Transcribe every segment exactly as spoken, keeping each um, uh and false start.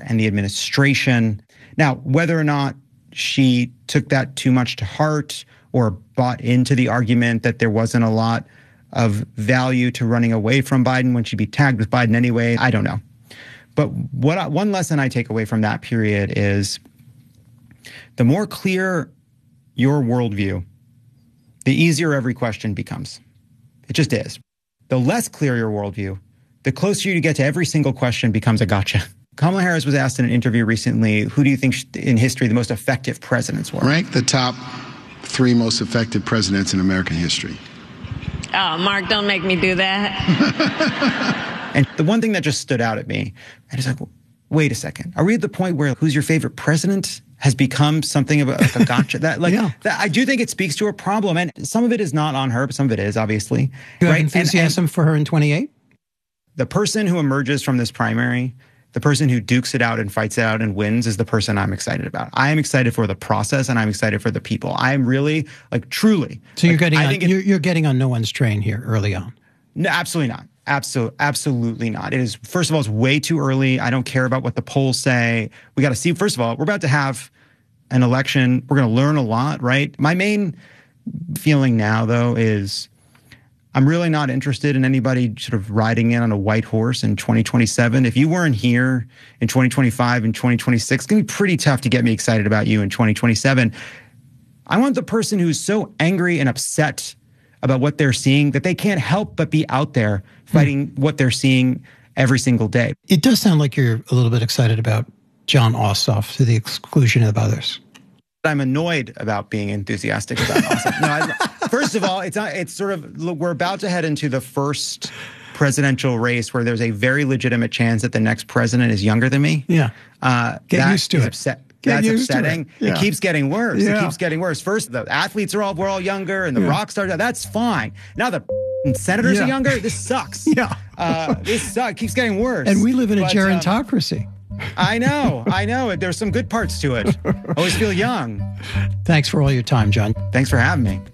and the administration. Now, whether or not she took that too much to heart or bought into the argument that there wasn't a lot of value to running away from Biden when she'd be tagged with Biden anyway, I don't know. But what I, one lesson I take away from that period is the more clear your worldview, the easier every question becomes. It just is. The less clear your worldview, the closer you get to every single question becomes a gotcha. Kamala Harris was asked in an interview recently, who do you think in history the most effective presidents were? Rank the top three most effective presidents in American history. Oh, Mark, don't make me do that. And the one thing that just stood out at me, and it's like, wait a second. Are we at the point where who's your favorite president has become something of a, like a gotcha? That, like, yeah. that, I do think it speaks to a problem. And some of it is not on her, but some of it is, obviously. You right? have enthusiasm and, and for her in twenty-eight? The person who emerges from this primary, the person who dukes it out and fights it out and wins is the person I'm excited about. I am excited for the process and I'm excited for the people. I am really, like, truly. So you're like, getting I on, think it, you're, you're getting on no one's train here early on. No, absolutely not. Absolutely, absolutely not. It is, first of all, it's way too early. I don't care about what the polls say. We got to see, first of all, we're about to have an election. We're going to learn a lot, right? My main feeling now, though, is I'm really not interested in anybody sort of riding in on a white horse in twenty twenty-seven. If you weren't here in twenty twenty-five and twenty twenty-six, it's going to be pretty tough to get me excited about you in twenty twenty-seven. I want the person who's so angry and upset about what they're seeing that they can't help but be out there fighting hmm. what they're seeing every single day. It does sound like you're a little bit excited about Jon Ossoff to the exclusion of others. I'm annoyed about being enthusiastic about Ossoff. No, I, first of all, it's not, it's sort of, look, we're about to head into the first presidential race where there's a very legitimate chance that the next president is younger than me. Yeah. Uh, Get used to it. Upset. Get That's upsetting. It. Yeah. It keeps getting worse. Yeah. It keeps getting worse. First, the athletes are all, we're all younger and the yeah. rock stars, that's fine. Now the senators yeah. are younger. This sucks. Yeah. uh, this sucks. It keeps getting worse. And we live in a but, gerontocracy. Um, I know. I know. There's some good parts to it. I always feel young. Thanks for all your time, John. Thanks for having me.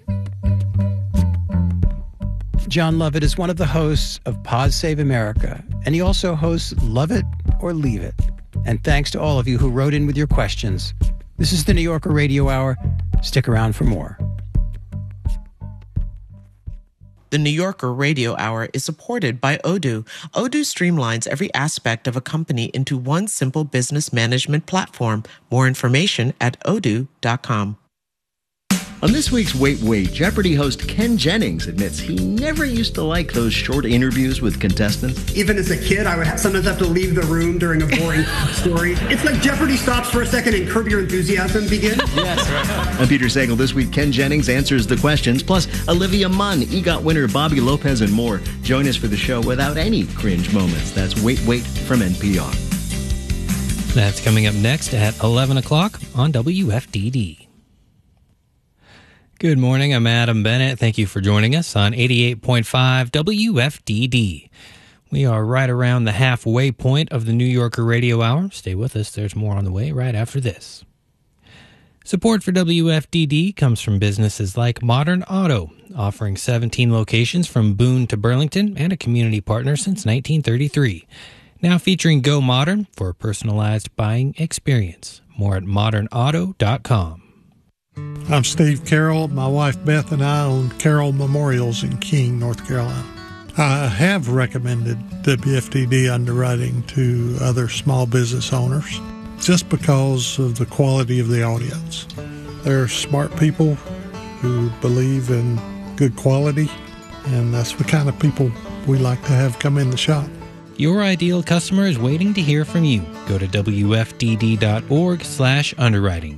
Jon Lovett is one of the hosts of Pod Save America, and he also hosts Love It or Leave It. And thanks to all of you who wrote in with your questions. This is the New Yorker Radio Hour. Stick around for more. The New Yorker Radio Hour is supported by Odoo. Odoo streamlines every aspect of a company into one simple business management platform. More information at odoo dot com. On this week's Wait, Wait, Jeopardy host Ken Jennings admits he never used to like those short interviews with contestants. Even as a kid, I would ha- sometimes have to leave the room during a boring story. It's like Jeopardy stops for a second and Curb Your Enthusiasm begins. Yes, right. I'm Peter Sagal. This week, Ken Jennings answers the questions, plus Olivia Munn, EGOT winner Bobby Lopez, and more. Join us for the show without any cringe moments. That's Wait, Wait from N P R. That's coming up next at eleven o'clock on W F D D. Good morning, I'm Adam Bennett. Thank you for joining us on eighty-eight point five W F D D. We are right around the halfway point of the New Yorker Radio Hour. Stay with us, there's more on the way right after this. Support for W F D D comes from businesses like Modern Auto, offering seventeen locations from Boone to Burlington and a community partner since nineteen thirty-three. Now featuring Go Modern for a personalized buying experience. More at modern auto dot com. I'm Steve Carroll. My wife Beth and I own Carroll Memorials in King, North Carolina. I have recommended W F D D underwriting to other small business owners just because of the quality of the audience. They're smart people who believe in good quality, and that's the kind of people we like to have come in the shop. Your ideal customer is waiting to hear from you. Go to W F D D dot org slash underwriting.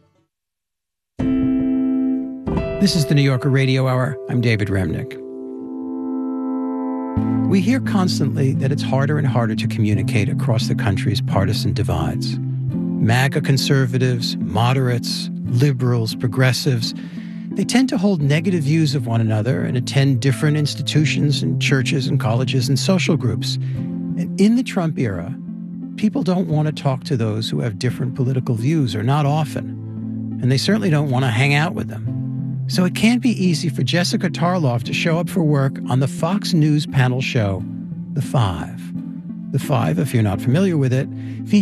This is the New Yorker Radio Hour. I'm David Remnick. We hear constantly that it's harder and harder to communicate across the country's partisan divides. MAGA conservatives, moderates, liberals, progressives, they tend to hold negative views of one another and attend different institutions and churches and colleges and social groups. And in the Trump era, people don't want to talk to those who have different political views, or not often. And they certainly don't want to hang out with them. So it can't be easy for Jessica Tarloff to show up for work on the Fox News panel show, The Five. The Five, if you're not familiar with it,